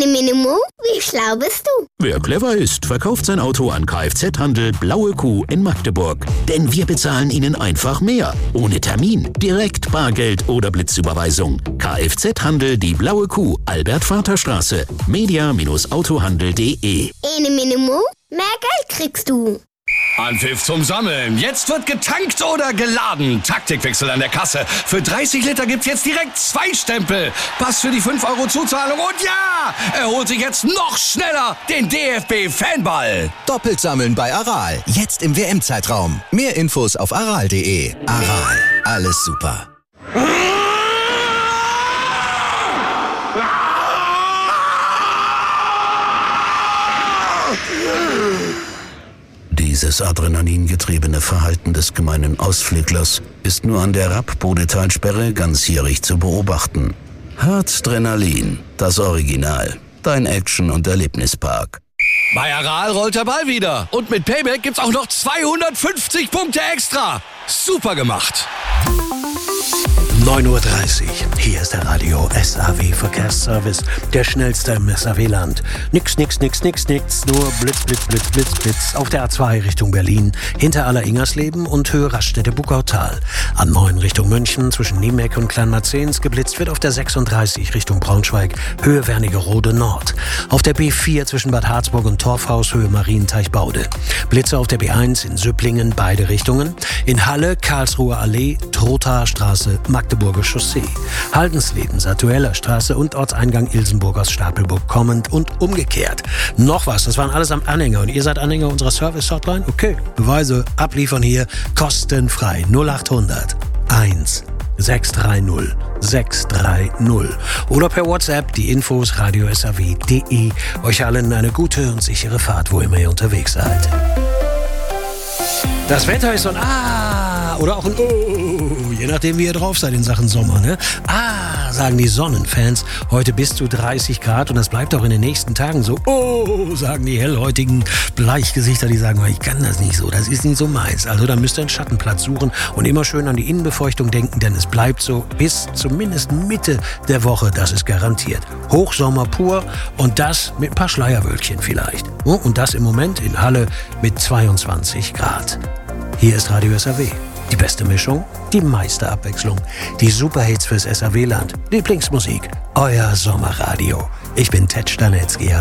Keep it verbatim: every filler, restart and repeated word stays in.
Ene Minimo, wie schlau bist du? Wer clever ist, verkauft sein Auto an Kfz-Handel Blaue Kuh in Magdeburg. Denn wir bezahlen Ihnen einfach mehr. Ohne Termin, direkt Bargeld oder Blitzüberweisung. Kfz-Handel Die Blaue Kuh, Albert-Vater-Straße. media-autohandel punkt de. Ene Minimo, mehr Geld kriegst du. Anpfiff zum Sammeln. Jetzt wird getankt oder geladen. Taktikwechsel an der Kasse. Für dreißig Liter gibt's jetzt direkt zwei Stempel. Pass für die fünf Euro Zuzahlung. Und ja, er holt sich jetzt noch schneller den D F B-Fanball. Doppelt sammeln bei Aral. Jetzt im W M-Zeitraum. Mehr Infos auf aral punkt de. Aral. Alles super. Dieses adrenalingetriebene Verhalten des gemeinen Ausflüglers ist nur an der Rapp-Bodetalsperre ganzjährig zu beobachten. Harzdrenalin, das Original. Dein Action- und Erlebnispark. Bei Aral rollt der Ball wieder. Und mit Payback gibt's auch noch zweihundertfünfzig Punkte extra. Super gemacht. neun Uhr dreißig. Hier ist der Radio S A W Verkehrsservice, der schnellste im S A W-Land. Nix, nix, nix, nix, nix, nur Blitz, Blitz, Blitz, Blitz, Blitz. Auf der A zwei Richtung Berlin, hinter Aller-Ingersleben und Höhe Raststätte-Buckautal. A neun Richtung München, zwischen Niemeck und Kleinmarzens geblitzt wird auf der sechsunddreißig Richtung Braunschweig, Höhe Wernigerode Nord. Auf der B vier zwischen Bad Harzburg und Torfhaus, Höhe Marienteich-Baude. Blitze auf der B eins in Süpplingen, beide Richtungen. In Halle, Karlsruher Allee, Trothaer Straße, Magdeburger Chaussee. Haldensleben, Satueller Straße und Ortseingang Ilsenburg aus Stapelburg kommend und umgekehrt. Noch was, das waren alles am Anhänger und ihr seid Anhänger unserer Service-Hotline? Okay, Beweise abliefern hier kostenfrei. null achthundert eins sechs drei null sechs drei null oder per WhatsApp die Infos radio s a w punkt de. Euch allen eine gute und sichere Fahrt, wo immer ihr unterwegs seid. Das Wetter ist so ein Ah oder auch ein Oh, je nachdem wie ihr drauf seid in Sachen Sommer, ne? Ah, sagen die Sonnenfans, heute bis zu dreißig Grad und das bleibt auch in den nächsten Tagen so. Oh, sagen die hellhäutigen Bleichgesichter, die sagen, ich kann das nicht so, das ist nicht so meins. Also da müsst ihr einen Schattenplatz suchen und immer schön an die Innenbefeuchtung denken, denn es bleibt so bis zumindest Mitte der Woche, das ist garantiert. Hochsommer pur und das mit ein paar Schleierwölkchen vielleicht. Und das im Moment in Halle mit zweiundzwanzig Grad. Hier ist Radio S A W. Die beste Mischung, die meiste Abwechslung. Die Superhits fürs S A W-Land. Lieblingsmusik, euer Sommerradio. Ich bin Ted Stanetzky.